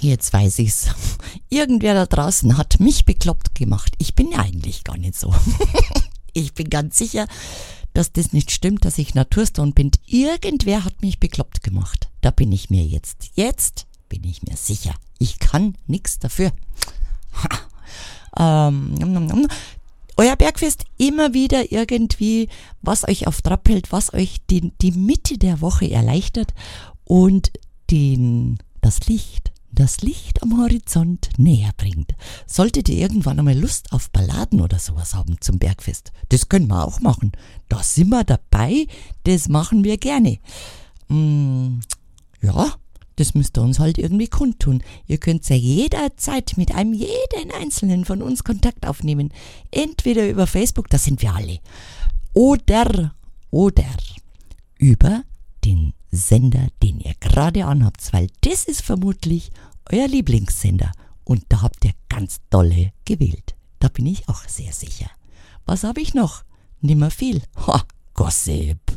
Jetzt weiß ich's. Irgendwer da draußen hat mich bekloppt gemacht. Ich bin ja eigentlich gar nicht so. Ich bin ganz sicher, dass das nicht stimmt, dass ich Naturstone bin. Irgendwer hat mich bekloppt gemacht. Da bin ich mir jetzt bin ich mir sicher. Ich kann nichts dafür. Euer Bergfest immer wieder irgendwie, was euch auf Trab hält, was euch die Mitte der Woche erleichtert und das Licht am Horizont näher bringt. Solltet ihr irgendwann einmal Lust auf Balladen oder sowas haben zum Bergfest, das können wir auch machen. Da sind wir dabei, das machen wir gerne. Ja, das müsst ihr uns halt irgendwie kundtun. Ihr könnt ja jederzeit mit jeden einzelnen von uns Kontakt aufnehmen. Entweder über Facebook, da sind wir alle, oder über den Sender, den ihr gerade anhabt, weil das ist vermutlich euer Lieblingssender und da habt ihr ganz dolle gewählt. Da bin ich auch sehr sicher. Was habe ich noch? Nimmer viel. Gossip.